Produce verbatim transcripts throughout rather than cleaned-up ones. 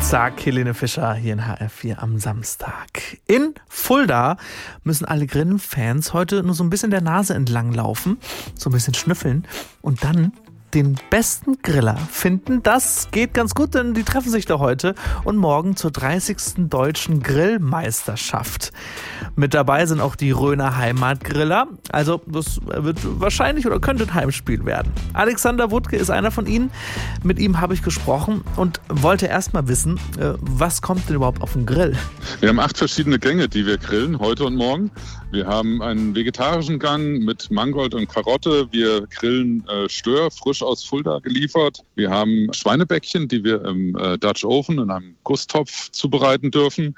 sagt Helene Fischer hier in H R vier am Samstag. In Fulda müssen alle Grillenfans heute nur so ein bisschen der Nase entlang laufen, so ein bisschen schnüffeln und dann den besten Griller finden. Das geht ganz gut, denn die treffen sich da heute und morgen zur dreißigsten Deutschen Grillmeisterschaft. Mit dabei sind auch die Röner Heimatgriller. Also das wird wahrscheinlich oder könnte ein Heimspiel werden. Alexander Wuttke ist einer von ihnen. Mit ihm habe ich gesprochen und wollte erst mal wissen, was kommt denn überhaupt auf den Grill? Wir haben acht verschiedene Gänge, die wir grillen, heute und morgen. Wir haben einen vegetarischen Gang mit Mangold und Karotte. Wir grillen äh, Stör, frisch aus Fulda geliefert. Wir haben Schweinebäckchen, die wir im äh, Dutch Oven in einem Gusstopf zubereiten dürfen.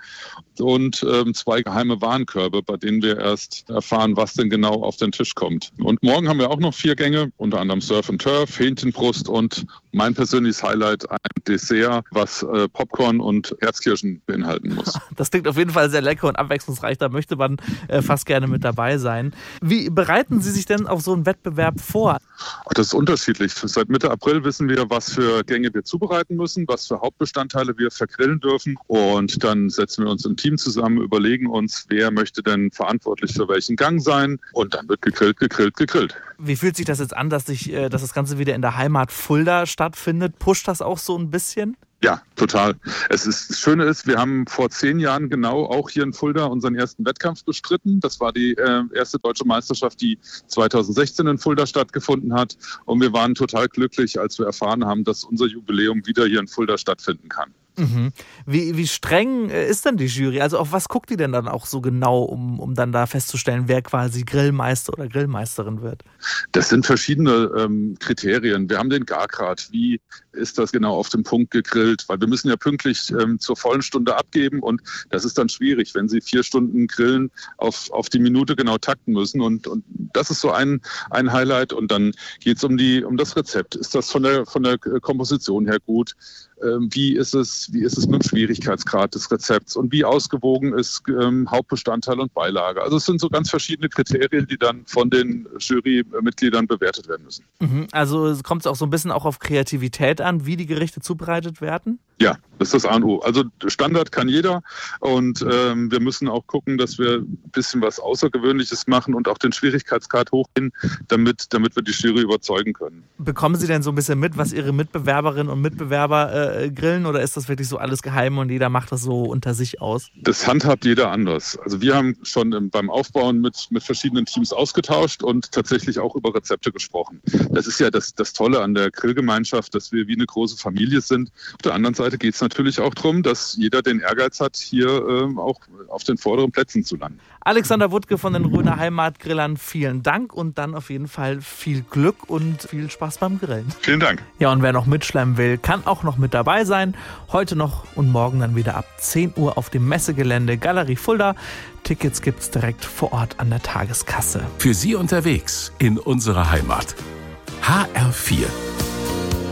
Und ähm, zwei geheime Warenkörbe, bei denen wir erst erfahren, was denn genau auf den Tisch kommt. Und morgen haben wir auch noch vier Gänge, unter anderem Surf and Turf, Hähnchenbrust und mein persönliches Highlight, ein Dessert, was äh, Popcorn und Erzkirschen beinhalten muss. Das klingt auf jeden Fall sehr lecker und abwechslungsreich. Da möchte man äh, fast gerne mit dabei sein. Wie bereiten Sie sich denn auf so einen Wettbewerb vor? Das ist unterschiedlich. Seit Mitte April wissen wir, was für Gänge wir zubereiten müssen, was für Hauptbestandteile wir vergrillen dürfen. Und dann setzen wir uns im Team zusammen, überlegen uns, wer möchte denn verantwortlich für welchen Gang sein. Und dann wird gegrillt, gegrillt, gegrillt. Wie fühlt sich das jetzt an, dass, sich, dass das Ganze wieder in der Heimat Fulda stattfindet? Pusht das auch so ein bisschen? Ja, total. Es ist, das Schöne ist, wir haben vor zehn Jahren genau auch hier in Fulda unseren ersten Wettkampf bestritten. Das war die äh, erste deutsche Meisterschaft, die zweitausendsechzehn in Fulda stattgefunden hat. Und wir waren total glücklich, als wir erfahren haben, dass unser Jubiläum wieder hier in Fulda stattfinden kann. Mhm. Wie, wie streng ist denn die Jury? Also auf was guckt die denn dann auch so genau, um, um dann da festzustellen, wer quasi Grillmeister oder Grillmeisterin wird? Das sind verschiedene ähm, Kriterien. Wir haben den Gargrad. Wie ist das genau auf den Punkt gegrillt? Weil wir müssen ja pünktlich ähm, zur vollen Stunde abgeben und das ist dann schwierig, wenn Sie vier Stunden grillen, auf, auf die Minute genau takten müssen. Und, und das ist so ein, ein Highlight. Und dann geht es um, die, um das Rezept. Ist das von der, von der Komposition her gut? Ähm, wie ist es, wie ist es mit dem Schwierigkeitsgrad des Rezepts? Und wie ausgewogen ist ähm, Hauptbestandteil und Beilage? Also es sind so ganz verschiedene Kriterien, die dann von den Jurymitgliedern bewertet werden müssen. Mhm. Also kommt es auch so ein bisschen auch auf Kreativität an, wie die Gerichte zubereitet werden? Ja, das ist das A und O. Also Standard kann jeder und ähm, wir müssen auch gucken, dass wir ein bisschen was Außergewöhnliches machen und auch den Schwierigkeitsgrad hochgehen, damit, damit wir die Jury überzeugen können. Bekommen Sie denn so ein bisschen mit, was Ihre Mitbewerberinnen und Mitbewerber äh, grillen oder ist das wirklich so alles geheim und jeder macht das so unter sich aus? Das handhabt jeder anders. Also wir haben schon im, beim Aufbauen mit, mit verschiedenen Teams ausgetauscht und tatsächlich auch über Rezepte gesprochen. Das ist ja das, das Tolle an der Grillgemeinschaft, dass wir wie eine große Familie sind. Auf der anderen Seite geht es natürlich auch darum, dass jeder den Ehrgeiz hat, hier ähm, auch auf den vorderen Plätzen zu landen. Alexander Wuttke von den Röner Heimatgrillern, vielen Dank und dann auf jeden Fall viel Glück und viel Spaß beim Grillen. Vielen Dank. Ja, und wer noch mitschlemmen will, kann auch noch mit dabei sein. Heute noch und morgen dann wieder ab zehn Uhr auf dem Messegelände Galerie Fulda. Tickets gibt's direkt vor Ort an der Tageskasse. Für Sie unterwegs in unserer Heimat. H R vier.